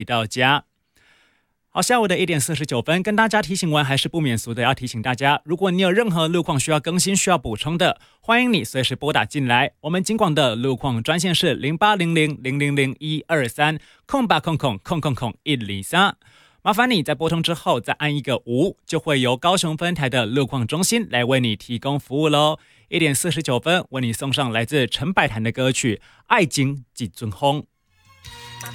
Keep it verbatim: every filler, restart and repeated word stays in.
到家。好，下午的一点四十九分，跟大家提醒完，还是不免俗的要提醒大家，如果你有任何路况需要更新、需要补充的，欢迎你随时拨打进来。我们警广的路况专线是零八零零零零零一二三空八空空空空空一零三。麻烦你在拨通之后再按一个五，就会由高雄分台的路况中心来为你提供服务喽。一点四十九分，为你送上来自陈百潭的歌曲《爱情几尊风》。